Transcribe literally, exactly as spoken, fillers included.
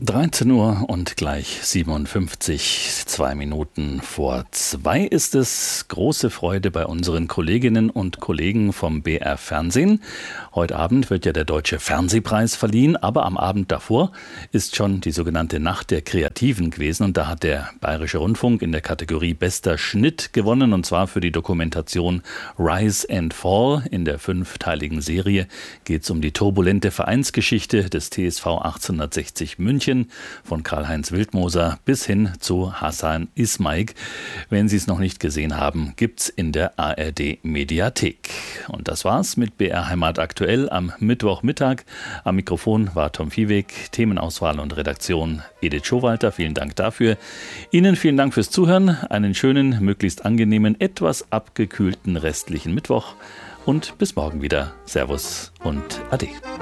dreizehn Uhr und gleich siebenundfünfzig, zwei Minuten vor zwei ist es. Große Freude bei unseren Kolleginnen und Kollegen vom B R Fernsehen. Heute Abend wird ja der Deutsche Fernsehpreis verliehen, aber am Abend davor ist schon die sogenannte Nacht der Kreativen gewesen und da hat der Bayerische Rundfunk in der Kategorie Bester Schnitt gewonnen und zwar für die Dokumentation Rise and Fall. In der fünfteiligen Serie geht es um die turbulente Vereinsgeschichte des T S V achtzehnhundertsechzig München. Von Karl-Heinz Wildmoser bis hin zu Hasan Ismaik. Wenn Sie es noch nicht gesehen haben, gibt's in der A R D-Mediathek. Und das war's mit B R Heimat aktuell am Mittwochmittag. Am Mikrofon war Tom Viehweg, Themenauswahl und Redaktion Edith Schowalter. Vielen Dank dafür. Ihnen vielen Dank fürs Zuhören. Einen schönen, möglichst angenehmen, etwas abgekühlten restlichen Mittwoch. Und bis morgen wieder. Servus und Ade.